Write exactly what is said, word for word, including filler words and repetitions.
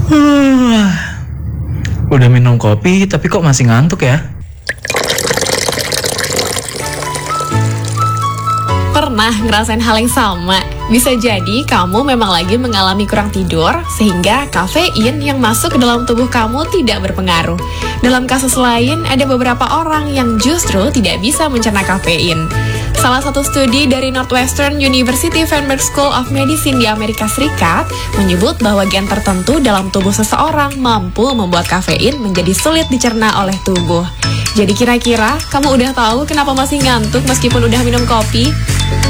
Huh, udah minum kopi tapi kok masih ngantuk ya? Pernah ngerasain hal yang sama? Bisa jadi kamu memang lagi mengalami kurang tidur sehingga kafein yang masuk ke dalam tubuh kamu tidak berpengaruh. Dalam kasus lain, ada beberapa orang yang justru tidak bisa mencerna kafein. Salah satu studi dari Northwestern University Feinberg School of Medicine di Amerika Serikat menyebut bahwa gen tertentu dalam tubuh seseorang mampu membuat kafein menjadi sulit dicerna oleh tubuh. Jadi kira-kira kamu udah tahu kenapa masih ngantuk meskipun udah minum kopi?